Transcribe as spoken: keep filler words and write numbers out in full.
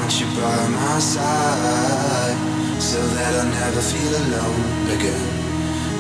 want you by my side, so that I'll never feel alone again.